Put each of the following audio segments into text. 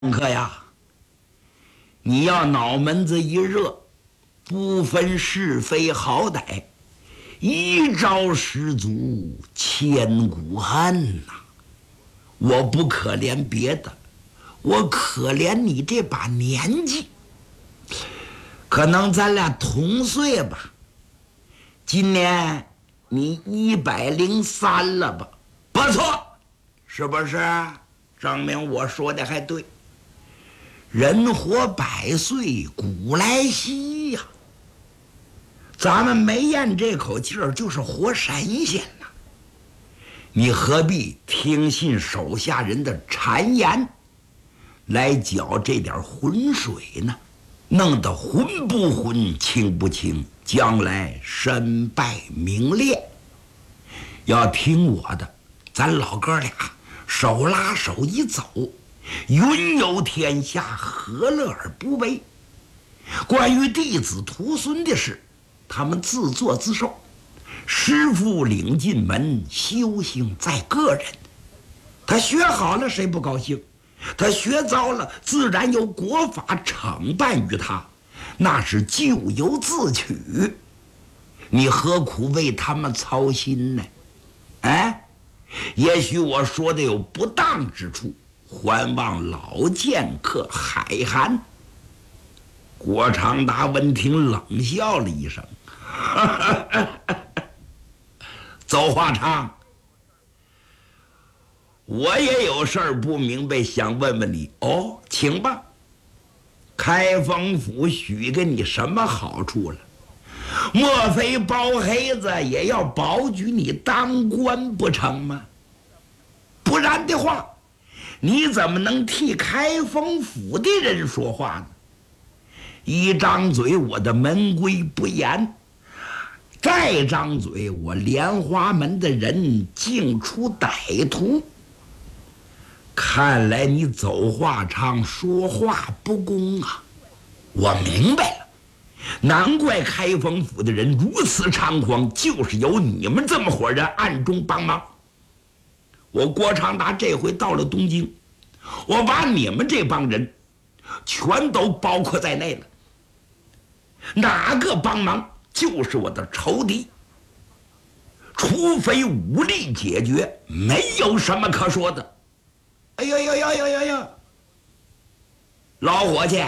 可呀，你要脑门子一热，不分是非好歹，一朝失足千古恨呐！我不可怜别的，我可怜你这把年纪。可能咱俩同岁吧，今年你103了吧？不错，是不是？证明我说的还对。人活100岁，古来稀呀。咱们没咽这口气儿，就是活神仙呐。你何必听信手下人的谗言，来搅这点浑水呢？弄得浑不浑，清不清，将来身败名裂。要听我的，咱老哥俩手拉手一走，云游天下，何乐而不为？关于弟子徒孙的事，他们自作自受。师傅领进门，修行在个人。他学好了，谁不高兴？他学糟了，自然有国法惩办于他，那是咎由自取。你何苦为他们操心呢？哎，也许我说的有不当之处，还望老剑客海涵。郭长达闻听冷笑了一声，邹华昌，我也有事儿不明白，想问问你。哦，请吧。开封府许给你什么好处了？莫非包黑子也要保举你当官不成吗？不然的话，你怎么能替开封府的人说话呢？一张嘴我的门规不严，再张嘴我莲花门的人竟出歹徒。看来你邹华昌说话不公啊！我明白了，难怪开封府的人如此猖狂，就是有你们这么伙人暗中帮忙。我郭长达这回到了东京，我把你们这帮人全都包括在内了，哪个帮忙就是我的仇敌，除非武力解决，没有什么可说的。哎呦呦呦呦呦呦，老伙计，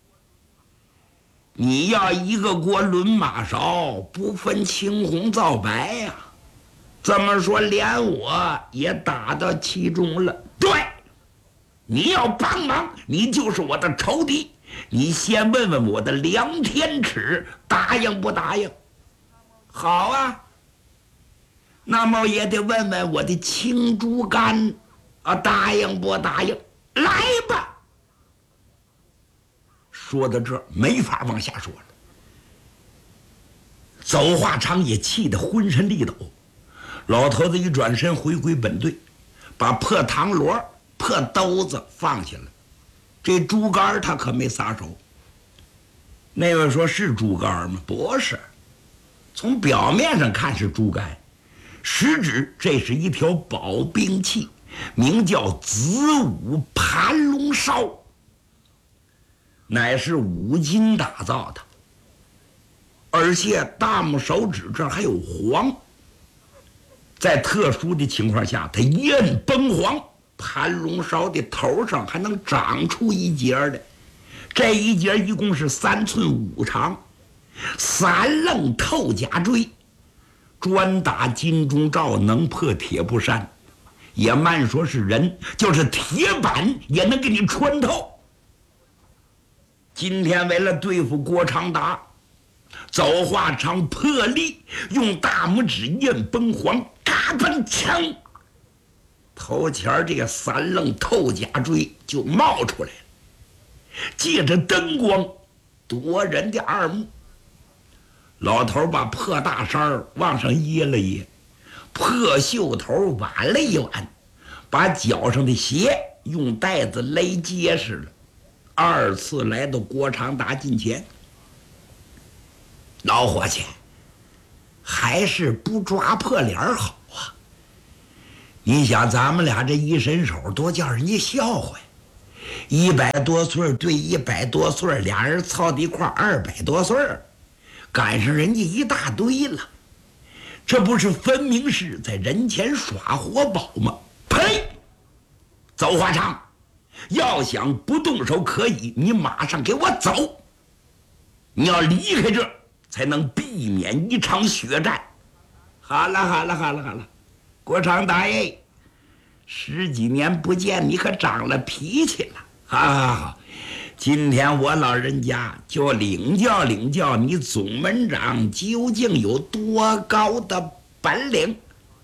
你要一个锅轮马勺，不分青红皂白呀。这么说连我也打到其中了。对，你要帮忙，你就是我的仇敌。你先问问我的梁天尺答应不答应？好啊，那么也得问问我的青竹竿啊，答应不答应？来吧。说到这儿没法往下说了。邹华昌也气得浑身力抖，老头子一转身回归本队，把破唐罗破兜子放下了。这竹竿他可没撒手。那位说是竹竿吗？不是，从表面上看是竹竿，实质这是一条宝兵器，名叫子午盘龙烧，乃是5金打造的，而且大拇手指这儿还有黄，在特殊的情况下它一摁崩黄，盘龙烧的头上还能长出一节来，这一节一共是3寸5长，3愣透甲锥，专打金钟罩，能破铁布衫，也慢说是人，就是铁板也能给你穿透。今天为了对付郭长达，邹华昌破例用大拇指一摁崩黄，嘎嘣枪，头前这个3愣透甲锥就冒出来了，借着灯光夺人的耳目。老头把破大衫往上掖了掖，破袖头挽了一挽，把脚上的鞋用带子勒结实了，2次来到郭长达近前。老伙计，还是不抓破脸好啊！你想咱们俩这一伸手，多叫人家笑话呀！ 100多岁对100多岁，俩人凑到一块200多岁，赶上人家一大堆了，这不是分明是在人前耍活宝吗？呸！走花场，要想不动手可以，你马上给我走！你要离开这，才能避免一场血战。好了，国昌大爷，10几年不见，你可长了脾气了。好，今天我老人家就领教领教你总门长究竟有多高的本领。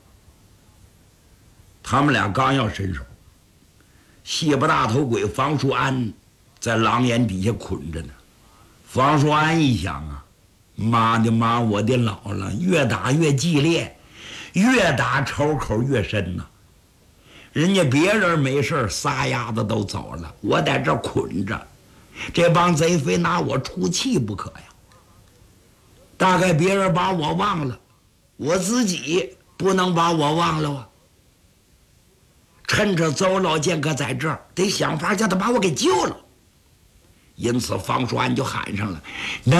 他们俩刚要伸手，西巴大头鬼房叔安在廊檐底下捆着呢。房叔安一想啊，妈的妈，我的老了，越打越激烈，越打仇口越深呐。人家别人没事撒丫子都走了，我在这捆着，这帮贼非拿我出气不可呀。大概别人把我忘了，我自己不能把我忘了啊。趁着邹老剑客在这儿，得想法叫他把我给救了。因此方叔安就喊上了：“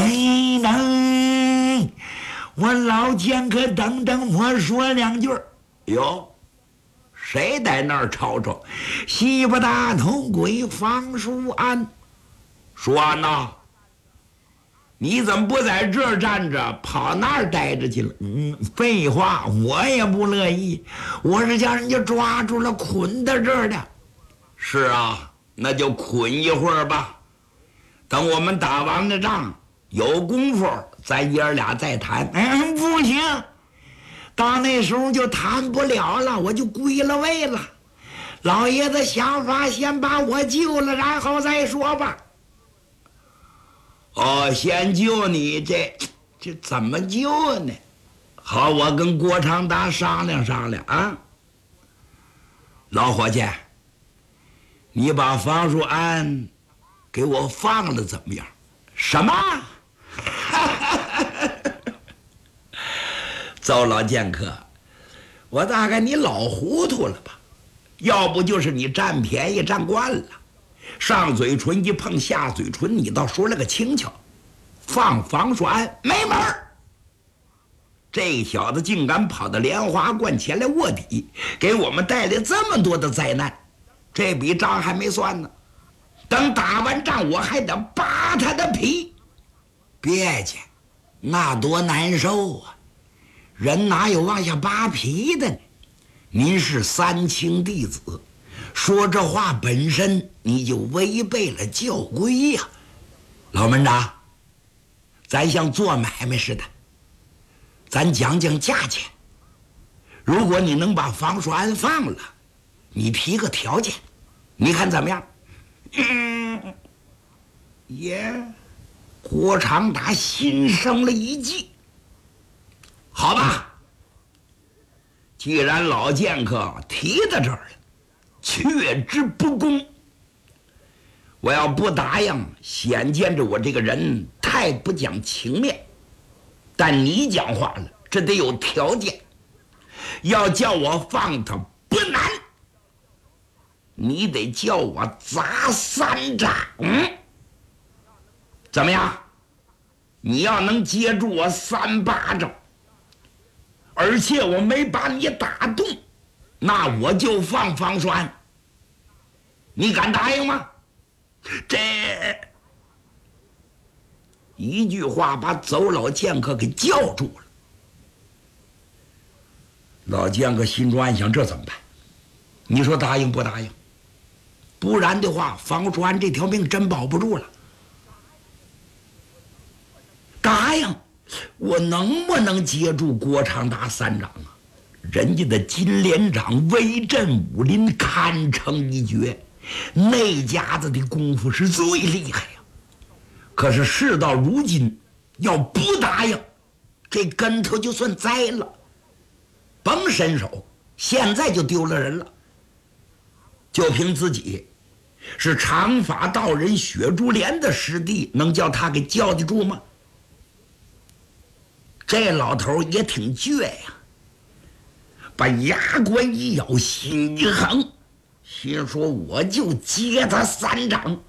能，我老剑客等等我说2句。”哟，谁在那儿吵吵？西巴大头鬼方叔安。叔安呐，你怎么不在这儿站着，跑那儿待着去了？废话，我也不乐意，我是叫人家抓住了，捆到这儿的。是啊，那就捆一会儿吧。等我们打完了仗，有功夫咱爷儿俩再谈。不行，到那时候就谈不了了，我就归了位了。老爷子想法先把我救了，然后再说吧。哦，先救你，这怎么救呢？好，我跟郭长达商量商量啊。老伙计，你把方叔安给我放了怎么样？什么？邹老剑客，我大概你老糊涂了吧？要不就是你占便宜占惯了，上嘴唇一碰下嘴唇，你倒说了个轻巧。放方叔安没门儿！这小子竟敢跑到莲花观前来卧底，给我们带来这么多的灾难，这笔账还没算呢。等打完仗，我还得扒他的皮。别介，那多难受啊！人哪有往下扒皮的呢？您是三清弟子，说这话本身你就违背了教规呀。老门长，咱像做买卖似的，咱讲讲价钱。如果你能把方叔安放了，你提个条件，你看怎么样？郭长达心生了一计。好吧，既然老剑客提到这儿了，却之不恭。我要不答应，显见着我这个人太不讲情面。但你讲话了，这得有条件。要叫我放他不难，你得叫我砸3掌。怎么样？你要能接住我3巴掌，而且我没把你打动，那我就放方叔安。你敢答应吗？这一句话把邹老剑客给叫住了。老剑客心中暗想：这怎么办？你说答应不答应？不然的话，方叔安这条命真保不住了。答应，我能不能接住郭长达3掌啊？人家的金连长威震武林，堪称一绝，那家子的功夫是最厉害呀。可是事到如今，要不答应，这跟头就算栽了，甭伸手，现在就丢了人了。就凭自己是长发道人雪珠莲的师弟，能叫他给叫得住吗？这老头也挺倔呀，把牙关一咬，心一横， 听说我就接他3掌，